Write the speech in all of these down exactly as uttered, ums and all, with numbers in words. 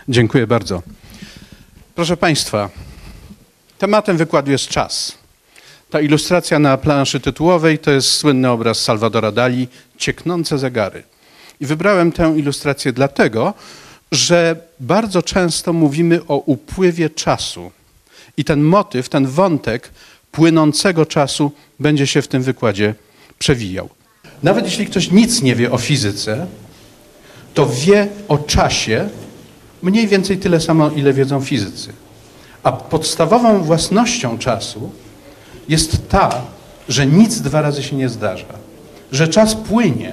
Dziękuję bardzo. Proszę Państwa, tematem wykładu jest czas. Ta ilustracja na planszy tytułowej to jest słynny obraz Salvadora Dali, Cieknące zegary. I wybrałem tę ilustrację dlatego, że bardzo często mówimy o upływie czasu. I ten motyw, ten wątek płynącego czasu będzie się w tym wykładzie przewijał. Nawet jeśli ktoś nic nie wie o fizyce, to wie o czasie mniej więcej tyle samo, ile wiedzą fizycy. A podstawową własnością czasu jest ta, że nic dwa razy się nie zdarza. Że czas płynie.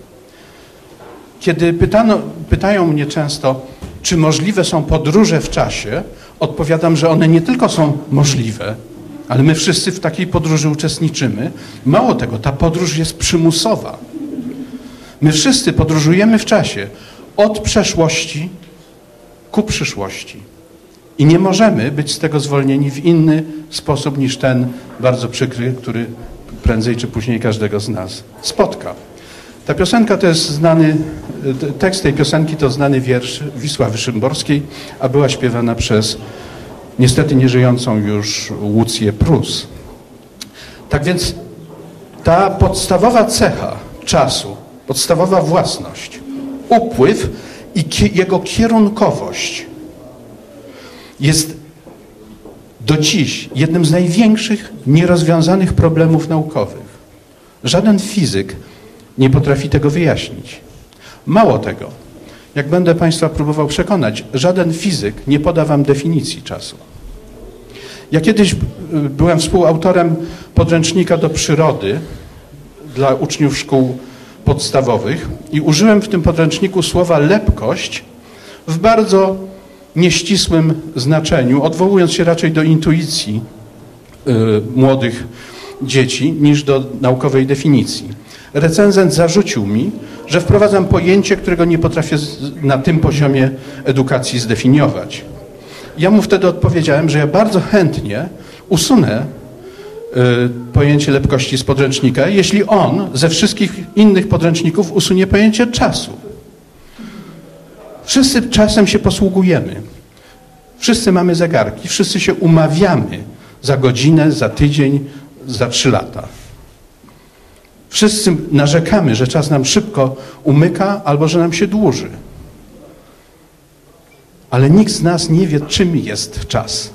Kiedy pytano, pytają mnie często, czy możliwe są podróże w czasie, odpowiadam, że one nie tylko są możliwe, ale my wszyscy w takiej podróży uczestniczymy. Mało tego, ta podróż jest przymusowa. My wszyscy podróżujemy w czasie od przeszłości ku przyszłości. I nie możemy być z tego zwolnieni w inny sposób niż ten bardzo przykry, który prędzej czy później każdego z nas spotka. Ta piosenka to jest znany, tekst tej piosenki to znany wiersz Wisławy Szymborskiej, a była śpiewana przez niestety nieżyjącą już Łucję Prus. Tak więc ta podstawowa cecha czasu, podstawowa własność, upływ i jego kierunkowość jest do dziś jednym z największych nierozwiązanych problemów naukowych. Żaden fizyk nie potrafi tego wyjaśnić. Mało tego, jak będę Państwa próbował przekonać, żaden fizyk nie poda Wam definicji czasu. Ja kiedyś byłem współautorem podręcznika do przyrody dla uczniów szkół podstawowych i użyłem w tym podręczniku słowa lepkość w bardzo nieścisłym znaczeniu, odwołując się raczej do intuicji y, młodych dzieci niż do naukowej definicji. Recenzent zarzucił mi, że wprowadzam pojęcie, którego nie potrafię na tym poziomie edukacji zdefiniować. Ja mu wtedy odpowiedziałem, że ja bardzo chętnie usunę y, pojęcie lepkości z podręcznika, jeśli on ze wszystkich innych podręczników usunie pojęcie czasu. Wszyscy czasem się posługujemy. Wszyscy mamy zegarki, wszyscy się umawiamy za godzinę, za tydzień, za trzy lata. Wszyscy narzekamy, że czas nam szybko umyka albo że nam się dłuży. Ale nikt z nas nie wie, czym jest czas.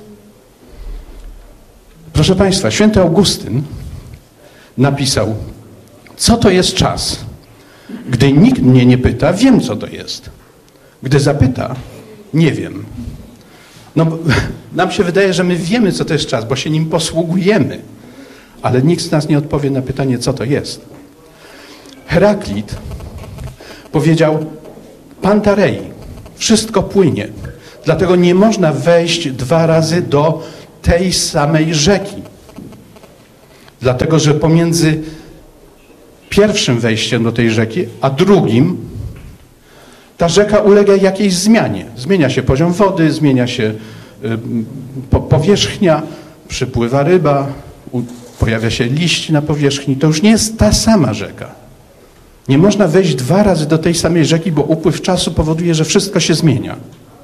Proszę Państwa, święty Augustyn napisał, co to jest czas? Gdy nikt mnie nie pyta, wiem, co to jest. Gdy zapyta, nie wiem. No, nam się wydaje, że my wiemy, co to jest czas, bo się nim posługujemy. Ale nikt z nas nie odpowie na pytanie, co to jest. Heraklit powiedział, Pantarei, wszystko płynie. Dlatego nie można wejść dwa razy do tej samej rzeki. Dlatego, że pomiędzy pierwszym wejściem do tej rzeki, a drugim ta rzeka ulega jakiejś zmianie. Zmienia się poziom wody, zmienia się y, po, powierzchnia, przypływa ryba, u, pojawia się liść na powierzchni. To już nie jest ta sama rzeka. Nie można wejść dwa razy do tej samej rzeki, bo upływ czasu powoduje, że wszystko się zmienia.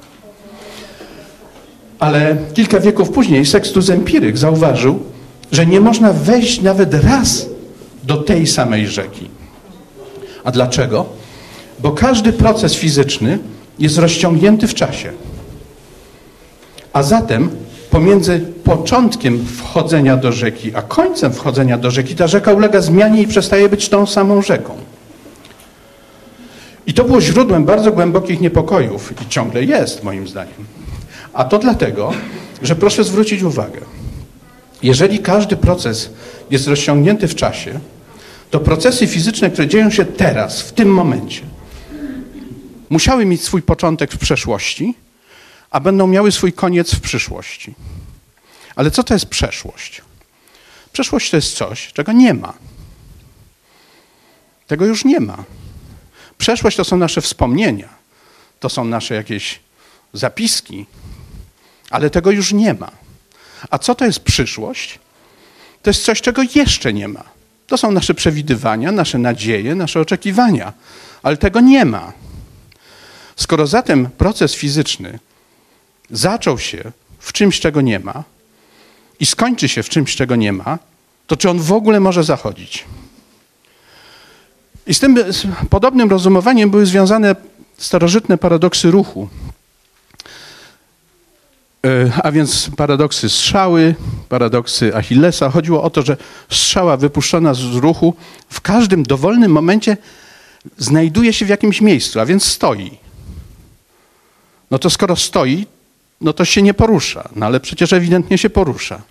Ale kilka wieków później Sextus Empiryk zauważył, że nie można wejść nawet raz do tej samej rzeki. A dlaczego? Bo każdy proces fizyczny jest rozciągnięty w czasie. A zatem pomiędzy początkiem wchodzenia do rzeki, a końcem wchodzenia do rzeki, ta rzeka ulega zmianie i przestaje być tą samą rzeką. I to było źródłem bardzo głębokich niepokojów i ciągle jest, moim zdaniem. A to dlatego, że proszę zwrócić uwagę, jeżeli każdy proces jest rozciągnięty w czasie, to procesy fizyczne, które dzieją się teraz, w tym momencie, musiały mieć swój początek w przeszłości, a będą miały swój koniec w przyszłości. Ale co to jest przeszłość? Przeszłość to jest coś, czego nie ma. Tego już nie ma. Przeszłość to są nasze wspomnienia, to są nasze jakieś zapiski, ale tego już nie ma. A co to jest przyszłość? To jest coś, czego jeszcze nie ma. To są nasze przewidywania, nasze nadzieje, nasze oczekiwania, ale tego nie ma. Skoro Skoro zatem proces fizyczny zaczął się w czymś, czego nie ma i skończy się w czymś, czego nie ma, to czy on w ogóle może zachodzić? I z tym z podobnym rozumowaniem były związane starożytne paradoksy ruchu. A więc paradoksy strzały, paradoksy Achillesa. Chodziło o to, że strzała wypuszczona z ruchu w każdym dowolnym momencie znajduje się w jakimś miejscu, a więc stoi. No to skoro stoi, no to się nie porusza, no ale przecież ewidentnie się porusza.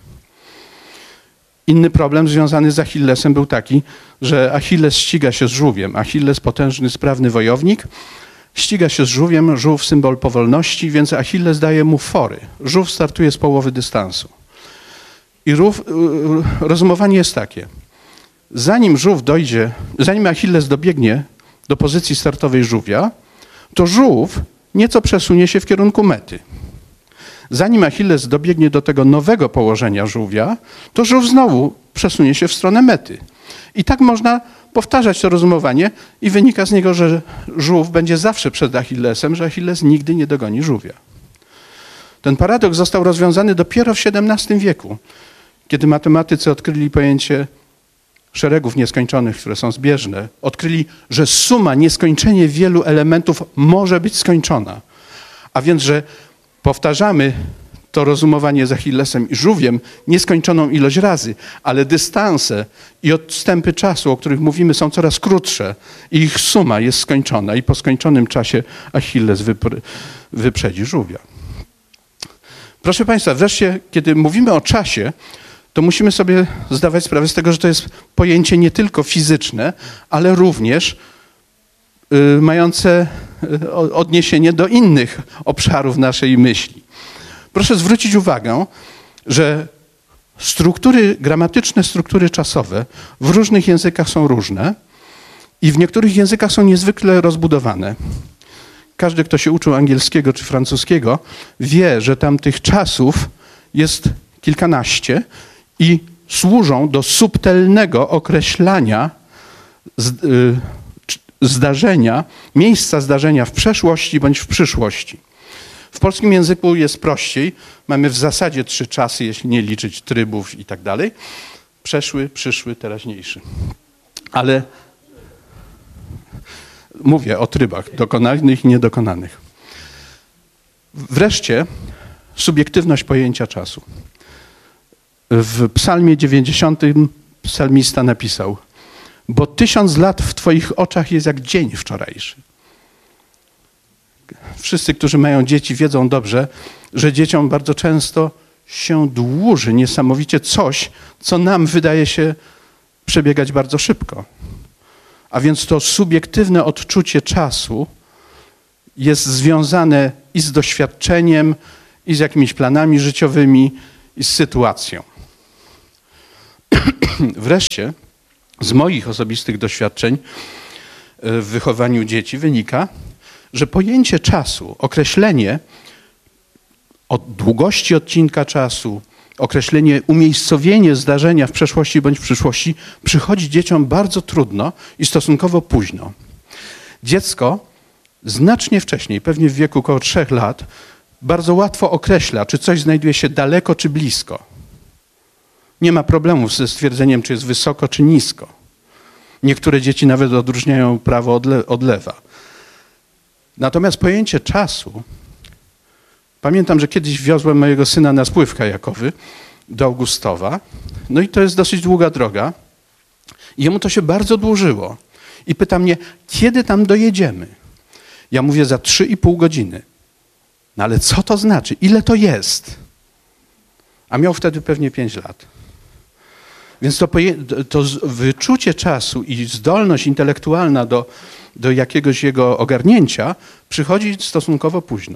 Inny problem związany z Achillesem był taki, że Achilles ściga się z żółwiem. Achilles, potężny, sprawny wojownik, ściga się z żółwiem, żółw symbol powolności, więc Achilles daje mu fory. Żółw startuje z połowy dystansu. I rów, rozumowanie jest takie. Zanim żółw dojdzie, zanim Achilles dobiegnie do pozycji startowej żółwia, to żółw nieco przesunie się w kierunku mety. Zanim Achilles dobiegnie do tego nowego położenia żółwia, to żółw znowu przesunie się w stronę mety. I tak można powtarzać to rozumowanie i wynika z niego, że żółw będzie zawsze przed Achillesem, że Achilles nigdy nie dogoni żółwia. Ten paradoks został rozwiązany dopiero w siedemnastym wieku, kiedy matematycy odkryli pojęcie szeregów nieskończonych, które są zbieżne. Odkryli, że suma nieskończenie wielu elementów może być skończona. A więc, że powtarzamy to rozumowanie z Achillesem i żółwiem nieskończoną ilość razy, ale dystanse i odstępy czasu, o których mówimy, są coraz krótsze i ich suma jest skończona i po skończonym czasie Achilles wypr- wyprzedzi żółwia. Proszę Państwa, wreszcie, kiedy mówimy o czasie, to musimy sobie zdawać sprawę z tego, że to jest pojęcie nie tylko fizyczne, ale również y, mające y, odniesienie do innych obszarów naszej myśli. Proszę zwrócić uwagę, że struktury gramatyczne, struktury czasowe w różnych językach są różne i w niektórych językach są niezwykle rozbudowane. Każdy, kto się uczył angielskiego czy francuskiego, wie, że tam tych czasów jest kilkanaście i służą do subtelnego określania zdarzenia, miejsca zdarzenia w przeszłości bądź w przyszłości. W polskim języku jest prościej. Mamy w zasadzie trzy czasy, jeśli nie liczyć trybów i tak dalej. Przeszły, przyszły, teraźniejszy. Ale mówię o trybach dokonanych i niedokonanych. Wreszcie subiektywność pojęcia czasu. W psalmie dziewięćdziesiątym psalmista napisał: bo tysiąc lat w Twoich oczach jest jak dzień wczorajszy. Wszyscy, którzy mają dzieci, wiedzą dobrze, że dzieciom bardzo często się dłuży niesamowicie coś, co nam wydaje się przebiegać bardzo szybko. A więc to subiektywne odczucie czasu jest związane i z doświadczeniem, i z jakimiś planami życiowymi, i z sytuacją. Wreszcie z moich osobistych doświadczeń w wychowaniu dzieci wynika, że pojęcie czasu, określenie od długości odcinka czasu, określenie, umiejscowienie zdarzenia w przeszłości bądź w przyszłości przychodzi dzieciom bardzo trudno i stosunkowo późno. Dziecko znacznie wcześniej, pewnie w wieku około trzech lat, bardzo łatwo określa, czy coś znajduje się daleko czy blisko. Nie ma problemów ze stwierdzeniem, czy jest wysoko czy nisko. Niektóre dzieci nawet odróżniają prawo od, le- od lewa. Natomiast pojęcie czasu, pamiętam, że kiedyś wiozłem mojego syna na spływ kajakowy do Augustowa, no i to jest dosyć długa droga. I jemu to się bardzo dłużyło. I pyta mnie, kiedy tam dojedziemy? Ja mówię, za trzy i pół godziny. No ale co to znaczy? Ile to jest? A miał wtedy pewnie pięć lat. Więc to, poje- to wyczucie czasu i zdolność intelektualna do, do jakiegoś jego ogarnięcia przychodzi stosunkowo późno.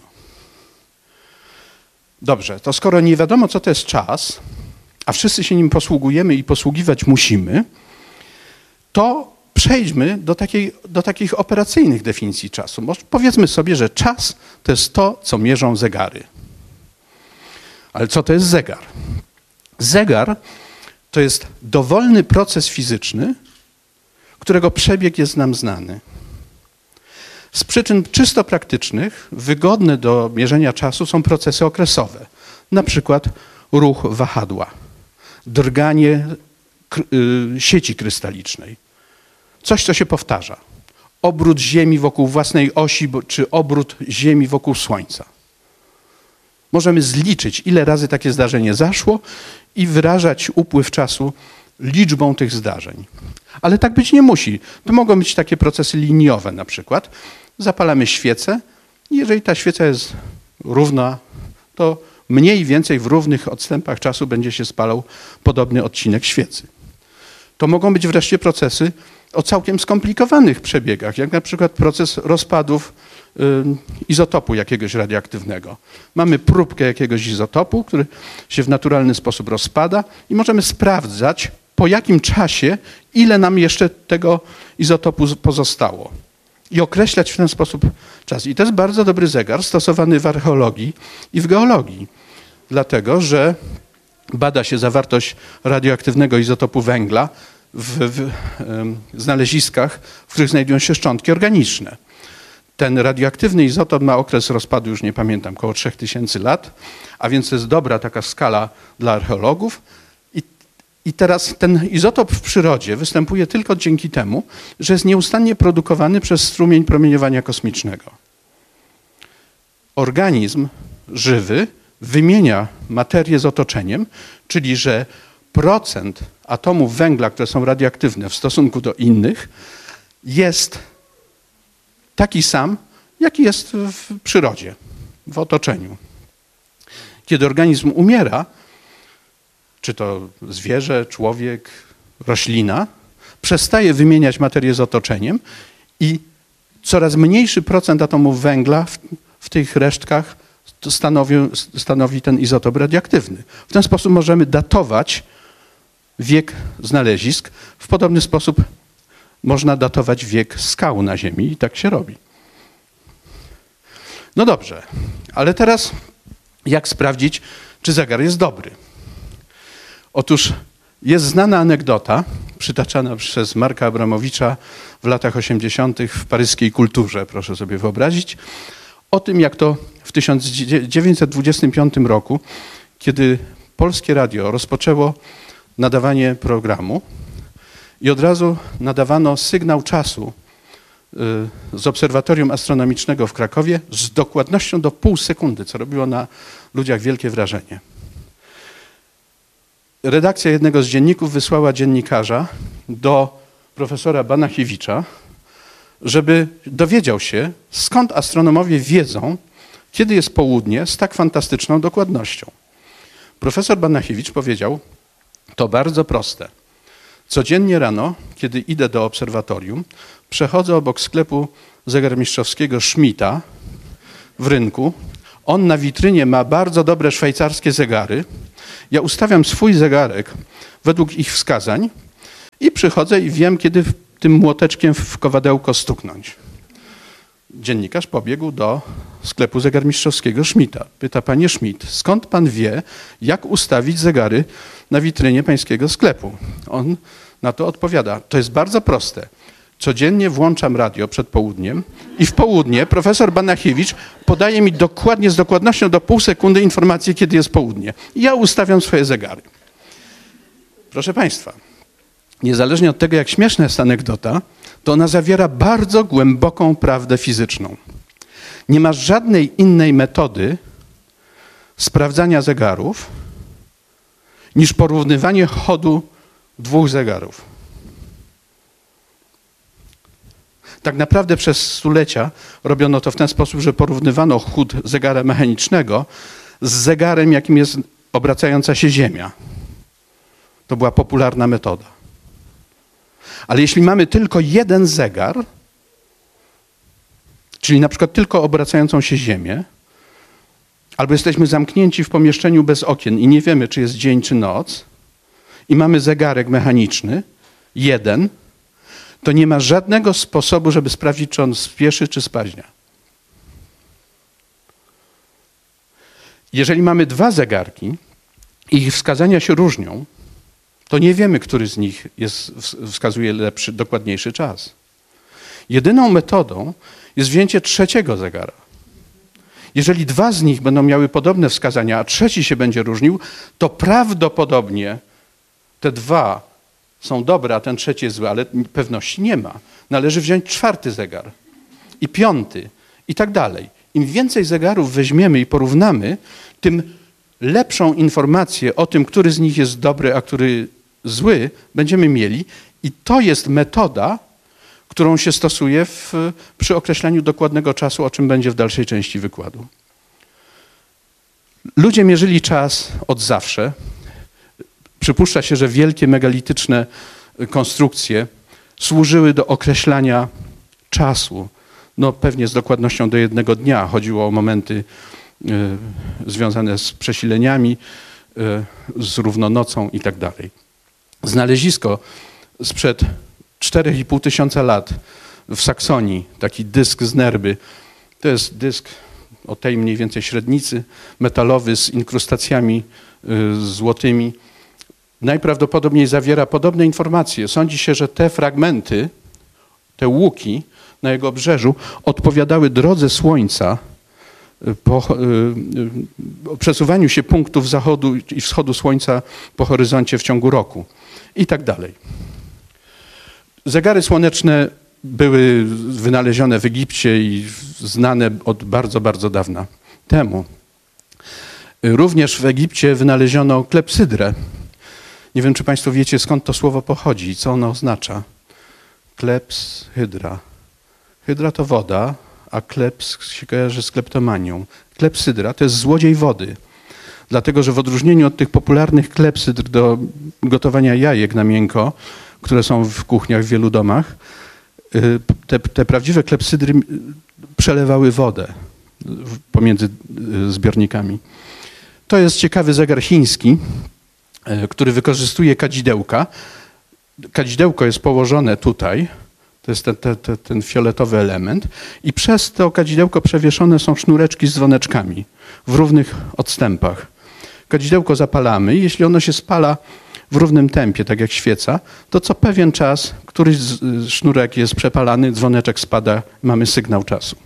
Dobrze, to skoro nie wiadomo, co to jest czas, a wszyscy się nim posługujemy i posługiwać musimy, to przejdźmy do, takiej, do takich operacyjnych definicji czasu. Bo powiedzmy sobie, że czas to jest to, co mierzą zegary. Ale co to jest zegar? Zegar to jest dowolny proces fizyczny, którego przebieg jest nam znany. Z przyczyn czysto praktycznych, wygodne do mierzenia czasu są procesy okresowe. Na przykład ruch wahadła, drganie sieci krystalicznej. Coś, co się powtarza. Obrót Ziemi wokół własnej osi, czy obrót Ziemi wokół Słońca. Możemy zliczyć, ile razy takie zdarzenie zaszło i wyrażać upływ czasu liczbą tych zdarzeń. Ale tak być nie musi. To mogą być takie procesy liniowe na przykład. Zapalamy świecę i jeżeli ta świeca jest równa, to mniej więcej w równych odstępach czasu będzie się spalał podobny odcinek świecy. To mogą być wreszcie procesy o całkiem skomplikowanych przebiegach, jak na przykład proces rozpadów y, izotopu jakiegoś radioaktywnego. Mamy próbkę jakiegoś izotopu, który się w naturalny sposób rozpada i możemy sprawdzać, po jakim czasie, ile nam jeszcze tego izotopu pozostało. I określać w ten sposób czas. I to jest bardzo dobry zegar stosowany w archeologii i w geologii, dlatego że bada się zawartość radioaktywnego izotopu węgla w, w y, znaleziskach, w których znajdują się szczątki organiczne. Ten radioaktywny izotop ma okres rozpadu, już nie pamiętam, około trzech tysięcy lat, a więc to jest dobra taka skala dla archeologów. I, I teraz ten izotop w przyrodzie występuje tylko dzięki temu, że jest nieustannie produkowany przez strumień promieniowania kosmicznego. Organizm żywy wymienia materię z otoczeniem, czyli że procent atomów węgla, które są radioaktywne w stosunku do innych, jest taki sam, jaki jest w przyrodzie, w otoczeniu. Kiedy organizm umiera, czy to zwierzę, człowiek, roślina, przestaje wymieniać materię z otoczeniem i coraz mniejszy procent atomów węgla w, w tych resztkach stanowi, stanowi ten izotop radioaktywny. W ten sposób możemy datować wiek znalezisk. W podobny sposób można datować wiek skał na Ziemi i tak się robi. No dobrze, ale teraz jak sprawdzić, czy zegar jest dobry? Otóż jest znana anegdota, przytaczana przez Marka Abramowicza w latach osiemdziesiątych w paryskiej Kulturze, proszę sobie wyobrazić, o tym, jak to w tysiąc dziewięćset dwudziestym piątym roku, kiedy Polskie Radio rozpoczęło nadawanie programu i od razu nadawano sygnał czasu z obserwatorium astronomicznego w Krakowie z dokładnością do pół sekundy, co robiło na ludziach wielkie wrażenie. Redakcja jednego z dzienników wysłała dziennikarza do profesora Banachiewicza, żeby dowiedział się, skąd astronomowie wiedzą, kiedy jest południe z tak fantastyczną dokładnością. Profesor Banachiewicz powiedział, to bardzo proste. Codziennie rano, kiedy idę do obserwatorium, przechodzę obok sklepu zegarmistrzowskiego Schmidta w rynku. On na witrynie ma bardzo dobre szwajcarskie zegary. Ja ustawiam swój zegarek według ich wskazań i przychodzę i wiem, kiedy tym młoteczkiem w kowadełko stuknąć. Dziennikarz pobiegł do sklepu zegarmistrzowskiego Schmidta. Pyta, panie Schmidt, skąd pan wie, jak ustawić zegary na witrynie pańskiego sklepu? On na to odpowiada, to jest bardzo proste. Codziennie włączam radio przed południem i w południe profesor Banachiewicz podaje mi dokładnie, z dokładnością do pół sekundy informację, kiedy jest południe. I ja ustawiam swoje zegary. Proszę państwa, niezależnie od tego, jak śmieszna jest anegdota, to ona zawiera bardzo głęboką prawdę fizyczną. Nie ma żadnej innej metody sprawdzania zegarów niż porównywanie chodu dwóch zegarów. Tak naprawdę przez stulecia robiono to w ten sposób, że porównywano chód zegara mechanicznego z zegarem, jakim jest obracająca się Ziemia. To była popularna metoda. Ale jeśli mamy tylko jeden zegar, czyli na przykład tylko obracającą się Ziemię, albo jesteśmy zamknięci w pomieszczeniu bez okien i nie wiemy, czy jest dzień, czy noc, i mamy zegarek mechaniczny, jeden, to nie ma żadnego sposobu, żeby sprawdzić, czy on spieszy, czy spaźnia. Jeżeli mamy dwa zegarki i ich wskazania się różnią, to nie wiemy, który z nich jest, wskazuje lepszy, dokładniejszy czas. Jedyną metodą jest wzięcie trzeciego zegara. Jeżeli dwa z nich będą miały podobne wskazania, a trzeci się będzie różnił, to prawdopodobnie te dwa są dobre, a ten trzeci jest zły, ale pewności nie ma. Należy wziąć czwarty zegar i piąty i tak dalej. Im więcej zegarów weźmiemy i porównamy, tym lepszą informację o tym, który z nich jest dobry, a który zły, będziemy mieli. I to jest metoda, którą się stosuje w, przy określaniu dokładnego czasu, o czym będzie w dalszej części wykładu. Ludzie mierzyli czas od zawsze. Przypuszcza się, że wielkie megalityczne konstrukcje służyły do określania czasu. No pewnie z dokładnością do jednego dnia. Chodziło o momenty y, związane z przesileniami, y, z równonocą i tak dalej. Znalezisko sprzed czterech i pół tysiąca lat w Saksonii, taki dysk z Nerby. To jest dysk o tej mniej więcej średnicy, metalowy z inkrustacjami y, złotymi. Najprawdopodobniej zawiera podobne informacje. Sądzi się, że te fragmenty, te łuki na jego obrzeżu odpowiadały drodze Słońca po y, przesuwaniu się punktów zachodu i wschodu Słońca po horyzoncie w ciągu roku i tak dalej. Zegary słoneczne były wynalezione w Egipcie i znane od bardzo, bardzo dawna temu. Również w Egipcie wynaleziono klepsydrę. Nie wiem, czy Państwo wiecie, skąd to słowo pochodzi i co ono oznacza. Kleps, hydra. Hydra to woda, a kleps się kojarzy z kleptomanią. Klepsydra to jest złodziej wody. Dlatego, że w odróżnieniu od tych popularnych klepsydr do gotowania jajek na miękko, które są w kuchniach w wielu domach, te, te prawdziwe klepsydry przelewały wodę pomiędzy zbiornikami. To jest ciekawy zegar chiński, który wykorzystuje kadzidełka. Kadzidełko jest położone tutaj, to jest ten, ten, ten fioletowy element i przez to kadzidełko przewieszone są sznureczki z dzwoneczkami w równych odstępach. Kadzidełko zapalamy i jeśli ono się spala w równym tempie, tak jak świeca, to co pewien czas któryś z sznurek jest przepalany, dzwoneczek spada, mamy sygnał czasu.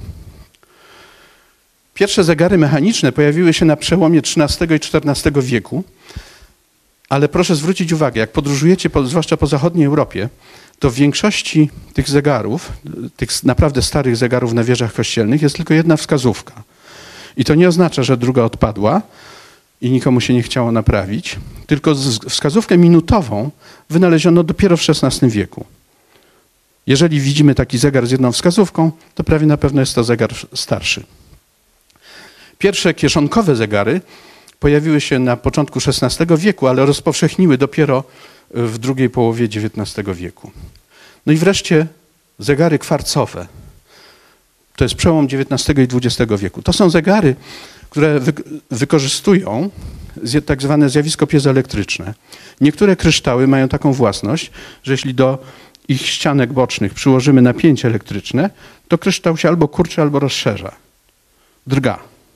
Pierwsze zegary mechaniczne pojawiły się na przełomie trzynastego i czternastego wieku, ale proszę zwrócić uwagę, jak podróżujecie, po, zwłaszcza po zachodniej Europie, to w większości tych zegarów, tych naprawdę starych zegarów na wieżach kościelnych jest tylko jedna wskazówka. I to nie oznacza, że druga odpadła i nikomu się nie chciało naprawić, tylko wskazówkę minutową wynaleziono dopiero w szesnastym wieku. Jeżeli widzimy taki zegar z jedną wskazówką, to prawie na pewno jest to zegar starszy. Pierwsze kieszonkowe zegary pojawiły się na początku szesnastego wieku, ale rozpowszechniły dopiero w drugiej połowie dziewiętnastego wieku. No i wreszcie zegary kwarcowe. To jest przełom dziewiętnastego i dwudziestego wieku. To są zegary, które wy wykorzystują tak zwane zjawisko piezoelektryczne. Niektóre kryształy mają taką własność, że jeśli do ich ścianek bocznych przyłożymy napięcie elektryczne, to kryształ się albo kurczy, albo rozszerza. Drga.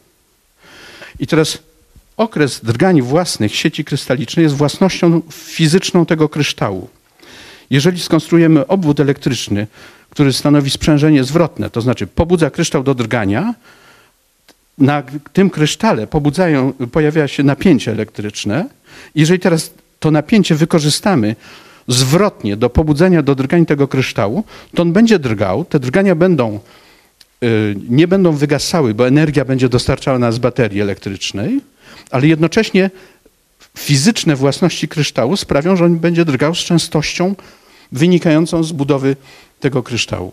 I teraz okres drgań własnych sieci krystalicznej jest własnością fizyczną tego kryształu. Jeżeli skonstruujemy obwód elektryczny, który stanowi sprzężenie zwrotne, to znaczy pobudza kryształ do drgania, na tym krysztale pobudzają, pojawia się napięcie elektryczne. Jeżeli teraz to napięcie wykorzystamy zwrotnie do pobudzenia do drgań tego kryształu, to on będzie drgał, te drgania będą, yy, nie będą wygasały, bo energia będzie dostarczana z baterii elektrycznej, ale jednocześnie fizyczne własności kryształu sprawią, że on będzie drgał z częstością wynikającą z budowy tego kryształu.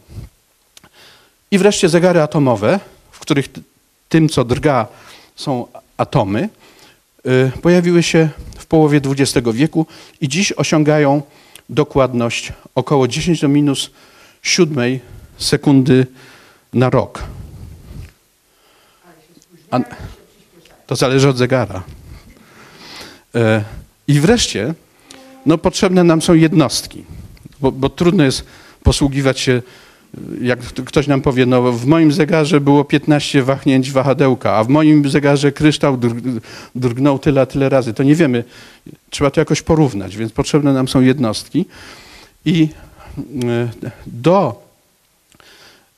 I wreszcie zegary atomowe, w których tym, co drga, są atomy, yy, pojawiły się w połowie dwudziestego wieku i dziś osiągają dokładność około dziesięć do minus siódmej sekundy na rok. A to zależy od zegara. Yy, I wreszcie no, potrzebne nam są jednostki, bo, bo trudno jest posługiwać się. Jak ktoś nam powie, no w moim zegarze było piętnaście wahnięć wahadełka, a w moim zegarze kryształ drgnął tyle, tyle razy, to nie wiemy, trzeba to jakoś porównać, więc potrzebne nam są jednostki. I do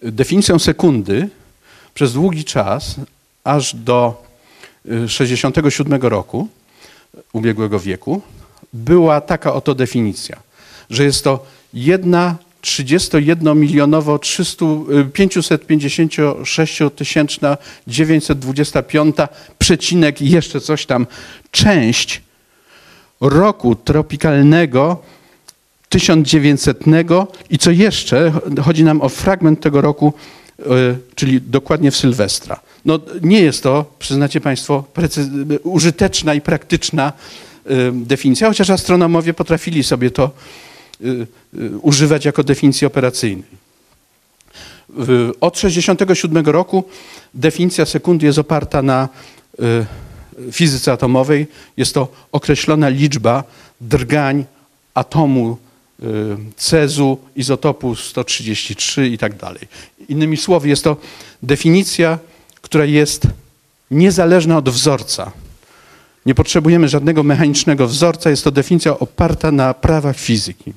Definicją sekundy przez długi czas, aż do sześćdziesiątego siódmego roku ubiegłego wieku, była taka oto definicja, że jest to jedna trzydziestojednomilionowo pięćset pięćdziesiąt sześć tysięczna dziewięćset dwadzieścia pięć przecinek i jeszcze coś tam część roku tropikalnego tysiąc dziewięćsetnego i co jeszcze, chodzi nam o fragment tego roku, czyli dokładnie w Sylwestra. No nie jest to, przyznacie Państwo, precy- użyteczna i praktyczna definicja, chociaż astronomowie potrafili sobie to używać jako definicji operacyjnej. Od sześćdziesiątego siódmego roku definicja sekundy jest oparta na fizyce atomowej. Jest to określona liczba drgań atomu cezu, izotopu sto trzydzieści trzy i tak dalej. Innymi słowy, jest to definicja, która jest niezależna od wzorca. Nie potrzebujemy żadnego mechanicznego wzorca, jest to definicja oparta na prawach fizyki.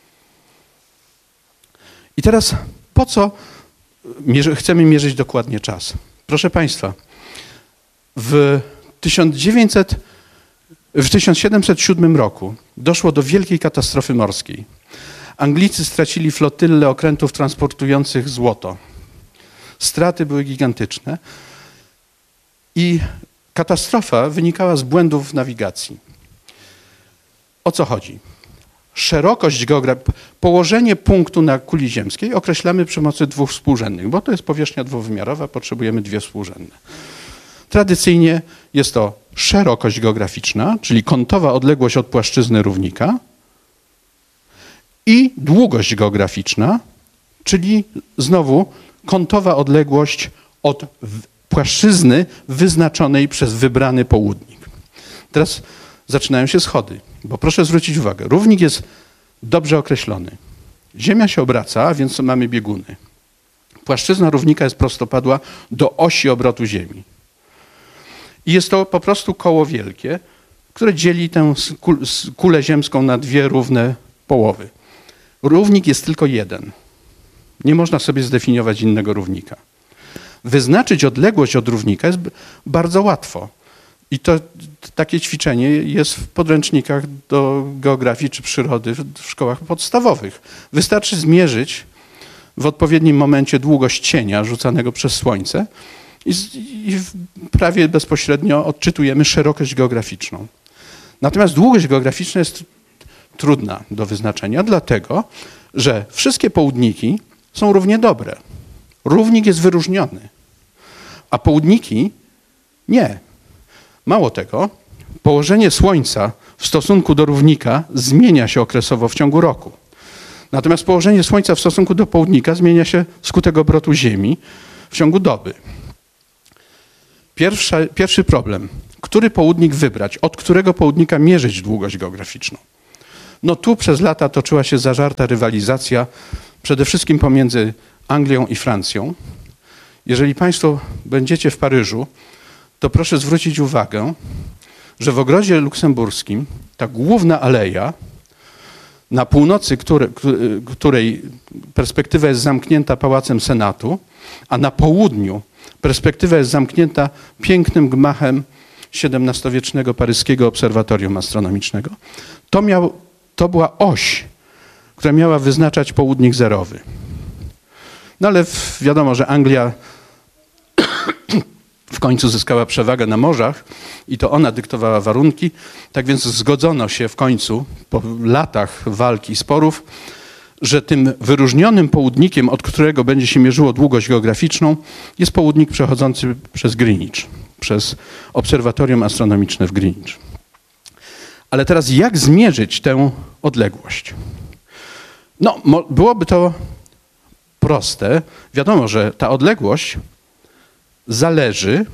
I teraz po co mierzy, chcemy mierzyć dokładnie czas? Proszę Państwa, w, tysiąc dziewięćset, w tysiąc siedemset siódmym roku doszło do wielkiej katastrofy morskiej. Anglicy stracili flotylę okrętów transportujących złoto. Straty były gigantyczne i katastrofa wynikała z błędów w nawigacji. O co chodzi? Szerokość geograficzna, położenie punktu na kuli ziemskiej określamy przy pomocy dwóch współrzędnych, bo to jest powierzchnia dwuwymiarowa, potrzebujemy dwie współrzędne. Tradycyjnie jest to szerokość geograficzna, czyli kątowa odległość od płaszczyzny równika i długość geograficzna, czyli znowu kątowa odległość od płaszczyzny wyznaczonej przez wybrany południk. Teraz zaczynają się schody, bo proszę zwrócić uwagę, równik jest dobrze określony. Ziemia się obraca, a więc mamy bieguny. Płaszczyzna równika jest prostopadła do osi obrotu Ziemi. I jest to po prostu koło wielkie, które dzieli tę kulę ziemską na dwie równe połowy. Równik jest tylko jeden. Nie można sobie zdefiniować innego równika. Wyznaczyć odległość od równika jest bardzo łatwo. I to takie ćwiczenie jest w podręcznikach do geografii czy przyrody w szkołach podstawowych. Wystarczy zmierzyć w odpowiednim momencie długość cienia rzucanego przez słońce i, i prawie bezpośrednio odczytujemy szerokość geograficzną. Natomiast długość geograficzna jest trudna do wyznaczenia, dlatego że wszystkie południki są równie dobre. Równik jest wyróżniony, a południki nie. Mało tego, położenie Słońca w stosunku do równika zmienia się okresowo w ciągu roku. Natomiast położenie Słońca w stosunku do południka zmienia się wskutek obrotu Ziemi w ciągu doby. Pierwsza, pierwszy problem. Który południk wybrać? Od którego południka mierzyć długość geograficzną? No tu przez lata toczyła się zażarta rywalizacja przede wszystkim pomiędzy Anglią i Francją. Jeżeli Państwo będziecie w Paryżu, to proszę zwrócić uwagę, że w ogrodzie luksemburskim ta główna aleja, na północy której, której perspektywa jest zamknięta Pałacem Senatu, a na południu perspektywa jest zamknięta pięknym gmachem siedemnastowiecznego paryskiego obserwatorium astronomicznego, to, miał, to była oś, która miała wyznaczać południk zerowy. No ale wiadomo, że Anglia w końcu zyskała przewagę na morzach i to ona dyktowała warunki, tak więc zgodzono się w końcu po latach walki i sporów, że tym wyróżnionym południkiem, od którego będzie się mierzyło długość geograficzną, jest południk przechodzący przez Greenwich, przez obserwatorium astronomiczne w Greenwich. Ale teraz jak zmierzyć tę odległość? No, byłoby to proste. Wiadomo, że ta odległość zależy,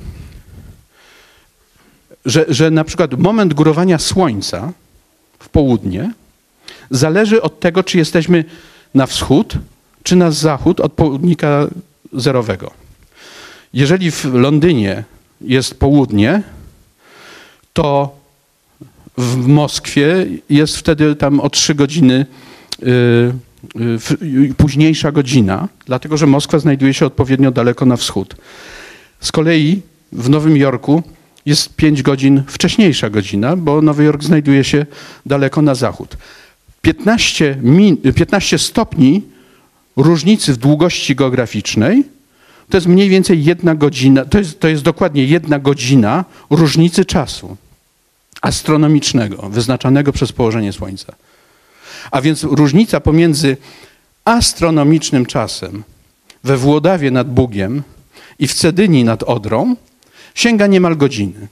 że, że na przykład moment górowania Słońca w południe zależy od tego, czy jesteśmy na wschód, czy na zachód od południka zerowego. Jeżeli w Londynie jest południe, to w Moskwie jest wtedy tam o trzy godziny późniejsza godzina, dlatego że Moskwa znajduje się odpowiednio daleko na wschód. Z kolei w Nowym Jorku jest pięć godzin wcześniejsza godzina, bo Nowy Jork znajduje się daleko na zachód. piętnaście, min, piętnaście stopni różnicy w długości geograficznej to jest mniej więcej jedna godzina, to jest, to jest dokładnie jedna godzina różnicy czasu astronomicznego, wyznaczanego przez położenie Słońca. A więc różnica pomiędzy astronomicznym czasem we Włodawie nad Bugiem i w Cedynii nad Odrą sięga niemal godziny.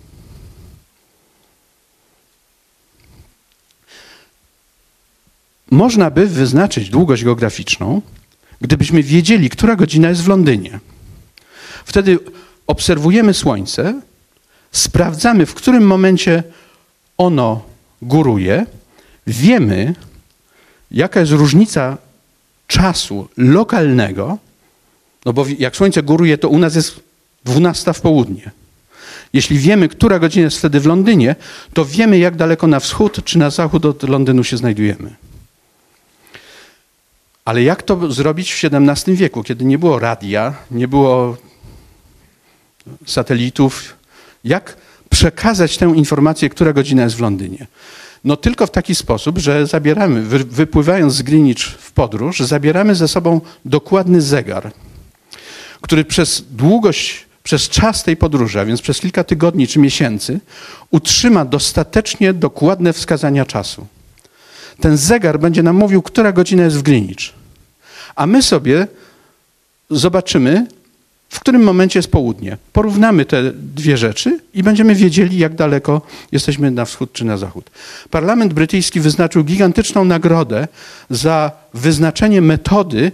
Można by wyznaczyć długość geograficzną, gdybyśmy wiedzieli, która godzina jest w Londynie. Wtedy obserwujemy Słońce, sprawdzamy, w którym momencie ono góruje, wiemy, jaka jest różnica czasu lokalnego, no bo jak Słońce góruje, to u nas jest dwunasta w południe. Jeśli wiemy, która godzina jest wtedy w Londynie, to wiemy, jak daleko na wschód czy na zachód od Londynu się znajdujemy. Ale jak to zrobić w siedemnastym wieku, kiedy nie było radia, nie było satelitów? Jak przekazać tę informację, która godzina jest w Londynie? No tylko w taki sposób, że zabieramy, wypływając z Greenwich w podróż, zabieramy ze sobą dokładny zegar, który przez długość, przez czas tej podróży, a więc przez kilka tygodni czy miesięcy, utrzyma dostatecznie dokładne wskazania czasu. Ten zegar będzie nam mówił, która godzina jest w Greenwich. A my sobie zobaczymy, w którym momencie jest południe. Porównamy te dwie rzeczy i będziemy wiedzieli, jak daleko jesteśmy na wschód czy na zachód. Parlament brytyjski wyznaczył gigantyczną nagrodę za wyznaczenie metody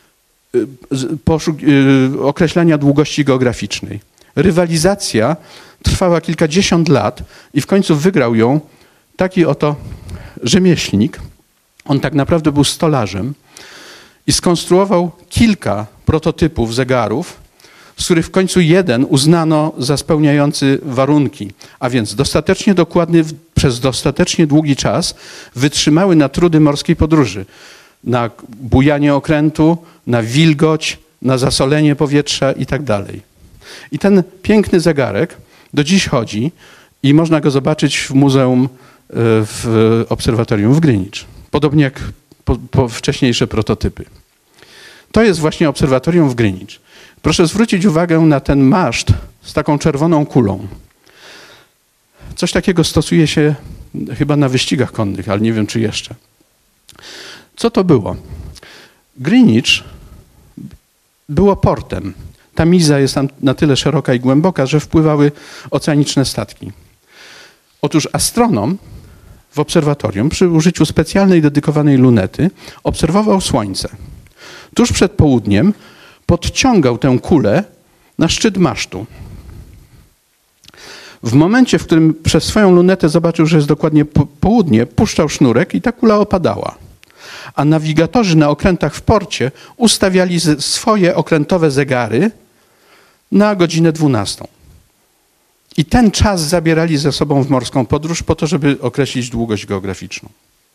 określania długości geograficznej. Rywalizacja trwała kilkadziesiąt lat i w końcu wygrał ją taki oto rzemieślnik. On tak naprawdę był stolarzem i skonstruował kilka prototypów zegarów, z których w końcu jeden uznano za spełniający warunki, a więc dostatecznie dokładny przez dostatecznie długi czas wytrzymały na trudy morskiej podróży, na bujanie okrętu, na wilgoć, na zasolenie powietrza i tak dalej. I ten piękny zegarek do dziś chodzi i można go zobaczyć w muzeum w obserwatorium w Greenwich, podobnie jak po, po wcześniejsze prototypy. To jest właśnie obserwatorium w Greenwich. Proszę zwrócić uwagę na ten maszt z taką czerwoną kulą. Coś takiego stosuje się chyba na wyścigach konnych, ale nie wiem, czy jeszcze. Co to było? Greenwich było portem. Ta Miza jest tam na tyle szeroka i głęboka, że wpływały oceaniczne statki. Otóż astronom w obserwatorium przy użyciu specjalnej dedykowanej lunety obserwował Słońce. Tuż przed południem podciągał tę kulę na szczyt masztu. W momencie, w którym przez swoją lunetę zobaczył, że jest dokładnie po południe, puszczał sznurek i ta kula opadała. A nawigatorzy na okrętach w porcie ustawiali swoje okrętowe zegary na godzinę dwunastą. I ten czas zabierali ze sobą w morską podróż po to, żeby określić długość geograficzną.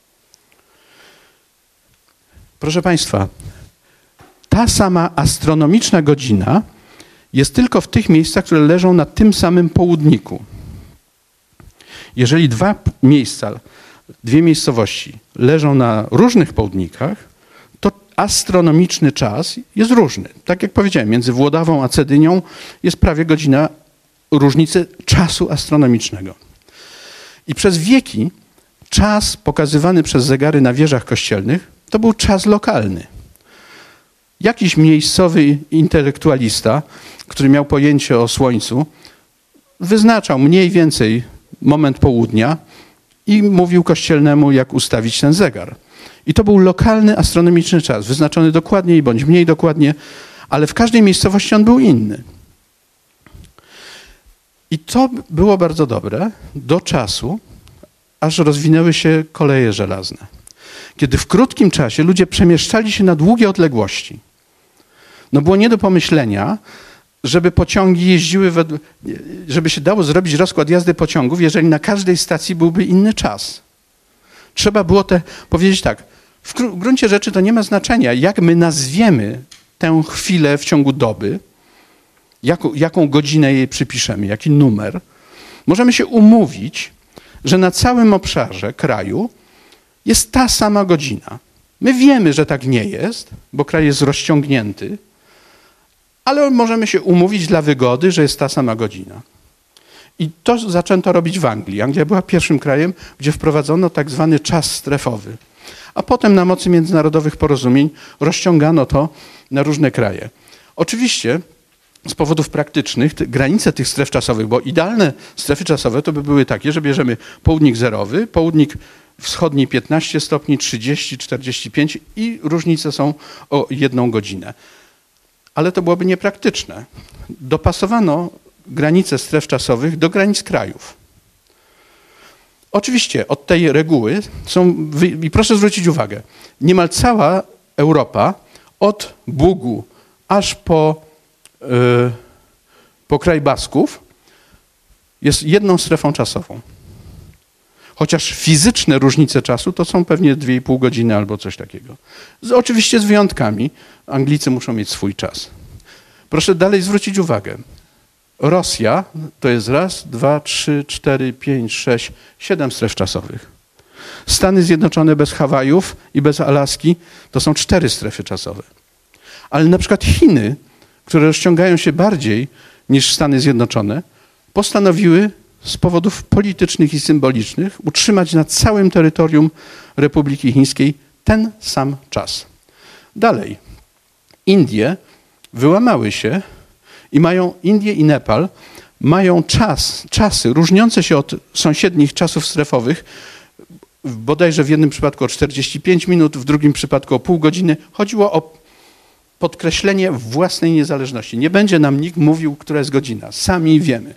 Proszę Państwa, ta sama astronomiczna godzina jest tylko w tych miejscach, które leżą na tym samym południku. Jeżeli dwa miejsca, dwie miejscowości leżą na różnych południkach, to astronomiczny czas jest różny. Tak jak powiedziałem, między Włodawą a Cedynią jest prawie godzina różnicy czasu astronomicznego. I przez wieki czas pokazywany przez zegary na wieżach kościelnych to był czas lokalny. Jakiś miejscowy intelektualista, który miał pojęcie o Słońcu, wyznaczał mniej więcej moment południa i mówił kościelnemu, jak ustawić ten zegar. I to był lokalny astronomiczny czas, wyznaczony dokładniej bądź mniej dokładnie, ale w każdej miejscowości on był inny. I to było bardzo dobre do czasu, aż rozwinęły się koleje żelazne. Kiedy w krótkim czasie ludzie przemieszczali się na długie odległości. No było nie do pomyślenia, żeby pociągi jeździły, żeby się dało zrobić rozkład jazdy pociągów, jeżeli na każdej stacji byłby inny czas. Trzeba było te, powiedzieć tak, W gruncie rzeczy to nie ma znaczenia, jak my nazwiemy tę chwilę w ciągu doby, jaką, jaką godzinę jej przypiszemy, jaki numer. Możemy się umówić, że na całym obszarze kraju jest ta sama godzina. My wiemy, że tak nie jest, bo kraj jest rozciągnięty, ale możemy się umówić dla wygody, że jest ta sama godzina. I to zaczęto robić w Anglii. Anglia była pierwszym krajem, gdzie wprowadzono tak zwany czas strefowy. A potem na mocy międzynarodowych porozumień rozciągano to na różne kraje. Oczywiście z powodów praktycznych te, granice tych stref czasowych, bo idealne strefy czasowe to by były takie, że bierzemy południk zerowy, południk wschodni piętnaście stopni, trzydzieści, czterdzieści pięć i różnice są o jedną godzinę. Ale to byłoby niepraktyczne. Dopasowano granice stref czasowych do granic krajów. Oczywiście od tej reguły są, i proszę zwrócić uwagę, niemal cała Europa od Bugu aż po, yy, po kraj Basków jest jedną strefą czasową. Chociaż fizyczne różnice czasu to są pewnie dwie i pół godziny albo coś takiego. Z, oczywiście z wyjątkami. Anglicy muszą mieć swój czas. Proszę dalej zwrócić uwagę. Rosja to jest raz, dwa, trzy, cztery, pięć, sześć, siedem stref czasowych. Stany Zjednoczone bez Hawajów i bez Alaski to są cztery strefy czasowe. Ale na przykład Chiny, które rozciągają się bardziej niż Stany Zjednoczone, postanowiły z powodów politycznych i symbolicznych utrzymać na całym terytorium Republiki Chińskiej ten sam czas. Dalej, Indie wyłamały się i mają, Indie i Nepal mają czas, czasy różniące się od sąsiednich czasów strefowych, bodajże w jednym przypadku o czterdzieści pięć minut, w drugim przypadku o pół godziny. Chodziło o podkreślenie własnej niezależności. Nie będzie nam nikt mówił, która jest godzina. Sami wiemy.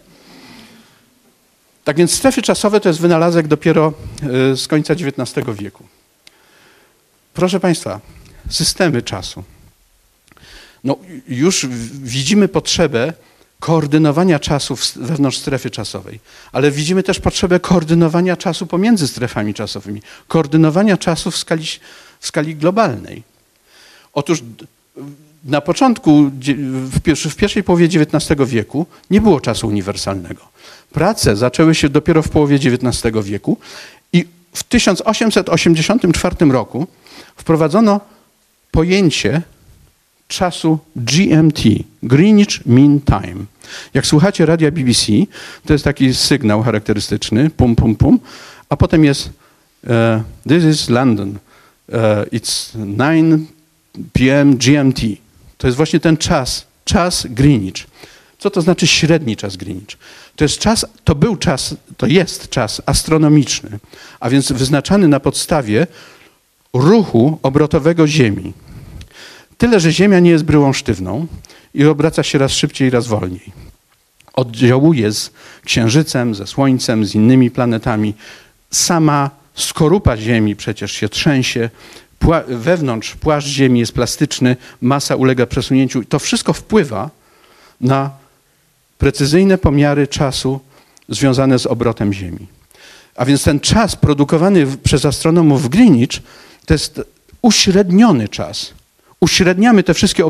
Tak więc strefy czasowe to jest wynalazek dopiero z końca dziewiętnastego wieku. Proszę Państwa, systemy czasu. No, już widzimy potrzebę koordynowania czasu wewnątrz strefy czasowej, ale widzimy też potrzebę koordynowania czasu pomiędzy strefami czasowymi, koordynowania czasu w skali, w skali globalnej. Otóż na początku, w, pierwszy, w pierwszej połowie dziewiętnastego wieku nie było czasu uniwersalnego. Prace zaczęły się dopiero w połowie dziewiętnastego wieku i w tysiąc osiemset osiemdziesiątym czwartym roku wprowadzono pojęcie czasu G M T, Greenwich Mean Time. Jak słuchacie radia B B C, to jest taki sygnał charakterystyczny, pum, pum, pum, a potem jest uh, this is London, uh, it's nine p m G M T. To jest właśnie ten czas, czas Greenwich. Co to znaczy średni czas Greenwich? To jest czas, to był czas, to jest czas astronomiczny, a więc wyznaczany na podstawie ruchu obrotowego Ziemi. Tyle, że Ziemia nie jest bryłą sztywną i obraca się raz szybciej, raz wolniej. Oddziałuje z Księżycem, ze Słońcem, z innymi planetami. Sama skorupa Ziemi przecież się trzęsie. Pła- wewnątrz płaszcz Ziemi jest plastyczny, masa ulega przesunięciu. To wszystko wpływa na precyzyjne pomiary czasu związane z obrotem Ziemi. A więc ten czas produkowany przez astronomów w Greenwich to jest uśredniony czas. Uśredniamy te wszystkie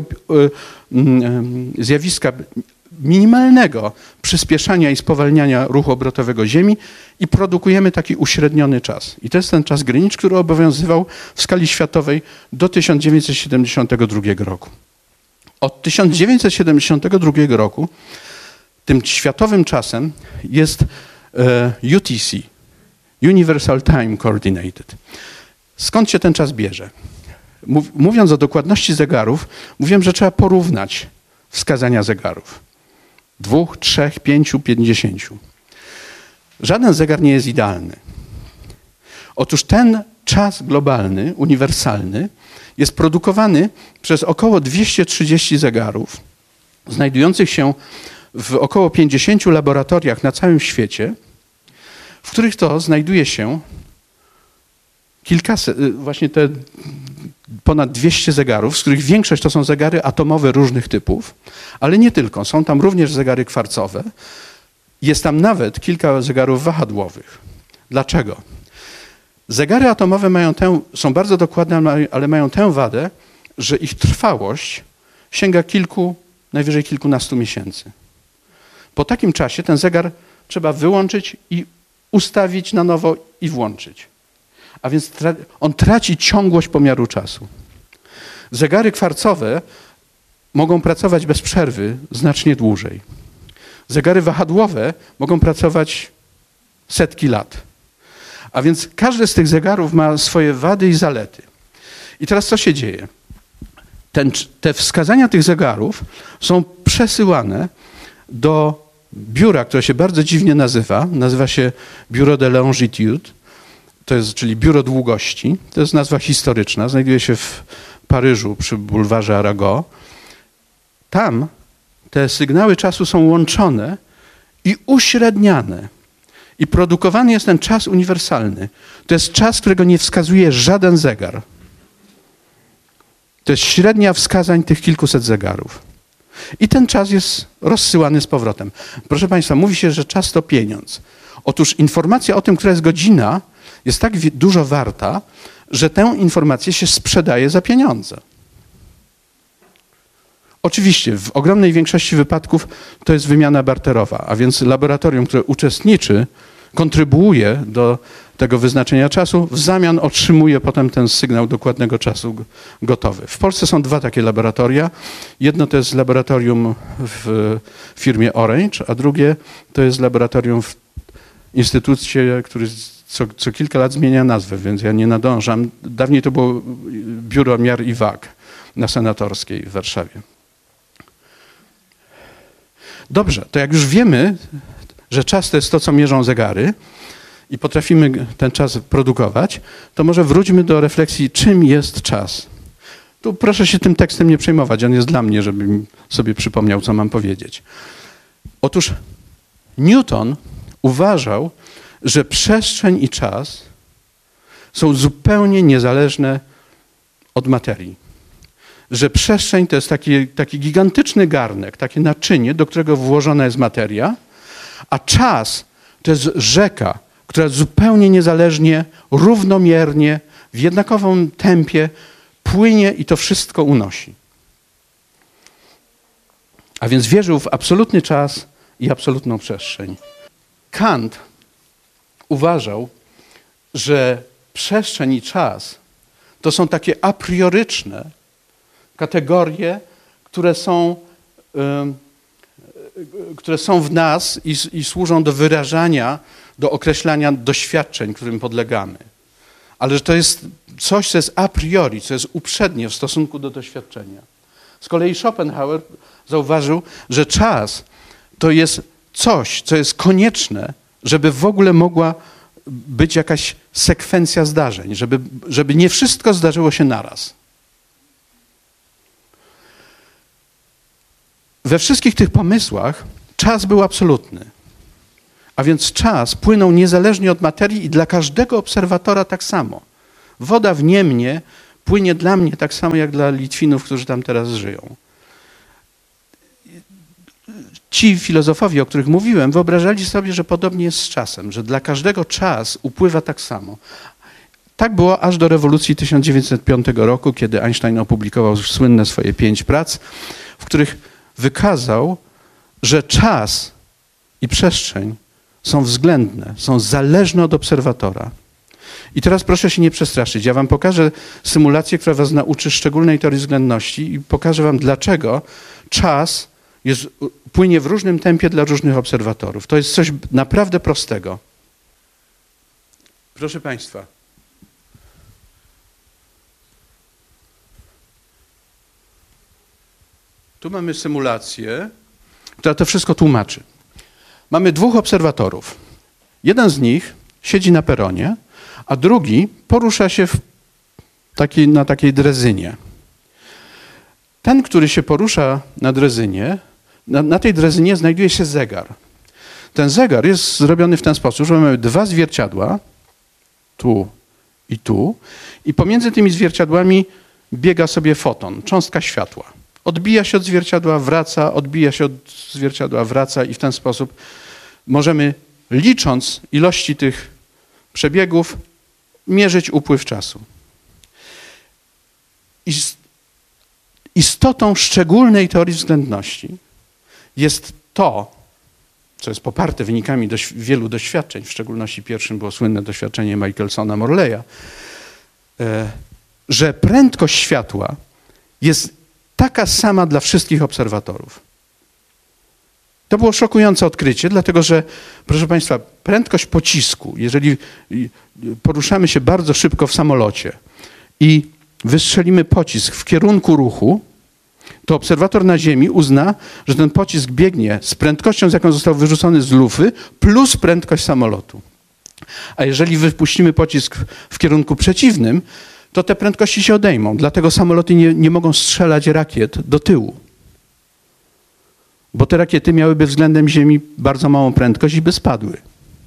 zjawiska minimalnego przyspieszania i spowalniania ruchu obrotowego Ziemi i produkujemy taki uśredniony czas. I to jest ten czas Greenwich, który obowiązywał w skali światowej do tysiąc dziewięćset siedemdziesiątego drugiego roku. Od tysiąc dziewięćset siedemdziesiątego drugiego roku tym światowym czasem jest U T C, Universal Time Coordinated. Skąd się ten czas bierze? Mówiąc o dokładności zegarów, mówiłem, że trzeba porównać wskazania zegarów. Dwóch, trzech, pięciu, pięćdziesięciu. Żaden zegar nie jest idealny. Otóż ten czas globalny, uniwersalny, jest produkowany przez około dwieście trzydzieści zegarów, znajdujących się w około pięćdziesięciu laboratoriach na całym świecie, w których to znajduje się kilkaset, właśnie te ponad dwieście zegarów, z których większość to są zegary atomowe różnych typów, ale nie tylko. Są tam również zegary kwarcowe. Jest tam nawet kilka zegarów wahadłowych. Dlaczego? Zegary atomowe mają tę, są bardzo dokładne, ale mają tę wadę, że ich trwałość sięga kilku, najwyżej kilkunastu miesięcy. Po takim czasie ten zegar trzeba wyłączyć i ustawić na nowo i włączyć. A więc tra- on traci ciągłość pomiaru czasu. Zegary kwarcowe mogą pracować bez przerwy znacznie dłużej. Zegary wahadłowe mogą pracować setki lat. A więc każdy z tych zegarów ma swoje wady i zalety. I teraz co się dzieje? Ten, te wskazania tych zegarów są przesyłane do biura, które się bardzo dziwnie nazywa. Nazywa się Bureau de Longitude, to jest, czyli Biuro Długości. To jest nazwa historyczna. Znajduje się w Paryżu przy bulwarze Arago. Tam te sygnały czasu są łączone i uśredniane. I produkowany jest ten czas uniwersalny. To jest czas, którego nie wskazuje żaden zegar. To jest średnia wskazań tych kilkuset zegarów. I ten czas jest rozsyłany z powrotem. Proszę Państwa, mówi się, że czas to pieniądz. Otóż informacja o tym, która jest godzina, jest tak dużo warta, że tę informację się sprzedaje za pieniądze. Oczywiście w ogromnej większości wypadków to jest wymiana barterowa, a więc laboratorium, które uczestniczy, kontrybuuje do tego wyznaczenia czasu, w zamian otrzymuje potem ten sygnał dokładnego czasu gotowy. W Polsce są dwa takie laboratoria. Jedno to jest laboratorium w firmie Orange, a drugie to jest laboratorium w instytucie, który co, co kilka lat zmienia nazwę, więc ja nie nadążam. Dawniej to było Biuro Miar i Wag na Senatorskiej w Warszawie. Dobrze, to jak już wiemy, że czas to jest to, co mierzą zegary i potrafimy ten czas produkować, to może wróćmy do refleksji, czym jest czas. Tu proszę się tym tekstem nie przejmować, on jest dla mnie, żebym sobie przypomniał, co mam powiedzieć. Otóż Newton uważał, że przestrzeń i czas są zupełnie niezależne od materii. Że przestrzeń to jest taki, taki gigantyczny garnek, takie naczynie, do którego włożona jest materia, a czas to jest rzeka, która zupełnie niezależnie, równomiernie, w jednakowym tempie płynie i to wszystko unosi. A więc wierzył w absolutny czas i absolutną przestrzeń. Kant uważał, że przestrzeń i czas to są takie a prioryczne kategorie, które są, y, które są w nas i, i służą do wyrażania, do określania doświadczeń, którym podlegamy. Ale że to jest coś, co jest a priori, co jest uprzednie w stosunku do doświadczenia. Z kolei Schopenhauer zauważył, że czas to jest coś, co jest konieczne, żeby w ogóle mogła być jakaś sekwencja zdarzeń, żeby, żeby nie wszystko zdarzyło się naraz. We wszystkich tych pomysłach czas był absolutny. A więc czas płynął niezależnie od materii i dla każdego obserwatora tak samo. Woda w Niemnie płynie dla mnie tak samo jak dla Litwinów, którzy tam teraz żyją. Ci filozofowie, o których mówiłem, wyobrażali sobie, że podobnie jest z czasem, że dla każdego czas upływa tak samo. Tak było aż do rewolucji tysiąc dziewięćset piątego roku, kiedy Einstein opublikował słynne swoje pięć prac, w których wykazał, że czas i przestrzeń są względne, są zależne od obserwatora. I teraz proszę się nie przestraszyć. Ja wam pokażę symulację, która was nauczy szczególnej teorii względności i pokażę wam, dlaczego czas jest, płynie w różnym tempie dla różnych obserwatorów. To jest coś naprawdę prostego. Proszę państwa. Tu mamy symulację, która to wszystko tłumaczy. Mamy dwóch obserwatorów. Jeden z nich siedzi na peronie, a drugi porusza się w takiej, na takiej drezynie. Ten, który się porusza na drezynie, na, na tej drezynie znajduje się zegar. Ten zegar jest zrobiony w ten sposób, że mamy dwa zwierciadła, tu i tu, i pomiędzy tymi zwierciadłami biega sobie foton, cząstka światła. Odbija się od zwierciadła, wraca, odbija się od zwierciadła, wraca i w ten sposób możemy, licząc ilości tych przebiegów, mierzyć upływ czasu. Istotą szczególnej teorii względności jest to, co jest poparte wynikami dość, wielu doświadczeń, w szczególności pierwszym było słynne doświadczenie Michelsona Morleya, że prędkość światła jest taka sama dla wszystkich obserwatorów. To było szokujące odkrycie, dlatego że, proszę Państwa, prędkość pocisku, jeżeli poruszamy się bardzo szybko w samolocie i wystrzelimy pocisk w kierunku ruchu, to obserwator na Ziemi uzna, że ten pocisk biegnie z prędkością, z jaką został wyrzucony z lufy, plus prędkość samolotu. A jeżeli wypuścimy pocisk w kierunku przeciwnym, to te prędkości się odejmą. Dlatego samoloty nie, nie mogą strzelać rakiet do tyłu. Bo te rakiety miałyby względem Ziemi bardzo małą prędkość i by spadły.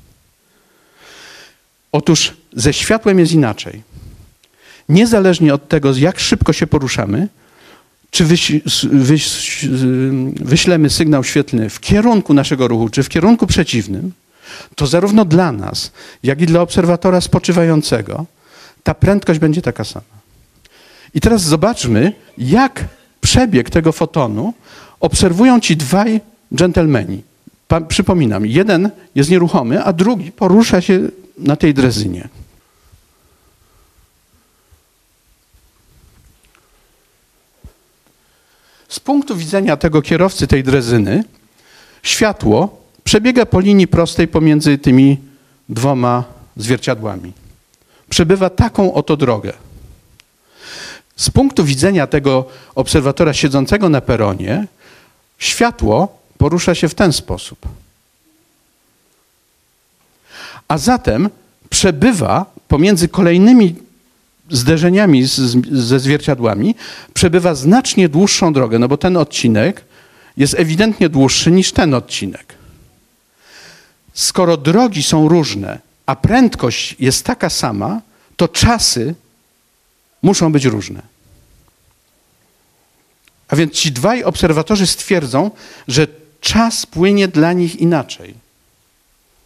Otóż ze światłem jest inaczej. Niezależnie od tego, jak szybko się poruszamy, czy wyś, wyś, wyślemy sygnał świetlny w kierunku naszego ruchu, czy w kierunku przeciwnym, to zarówno dla nas, jak i dla obserwatora spoczywającego ta prędkość będzie taka sama. I teraz zobaczmy, jak przebieg tego fotonu obserwują ci dwaj dżentelmeni. Pa, przypominam, jeden jest nieruchomy, a drugi porusza się na tej drezynie. Z punktu widzenia tego kierowcy tej drezyny, światło przebiega po linii prostej pomiędzy tymi dwoma zwierciadłami. Przebywa taką oto drogę. Z punktu widzenia tego obserwatora siedzącego na peronie, światło porusza się w ten sposób. A zatem przebywa pomiędzy kolejnymi zderzeniami z, ze zwierciadłami, przebywa znacznie dłuższą drogę, no bo ten odcinek jest ewidentnie dłuższy niż ten odcinek. Skoro drogi są różne, a prędkość jest taka sama, to czasy muszą być różne. A więc ci dwaj obserwatorzy stwierdzą, że czas płynie dla nich inaczej.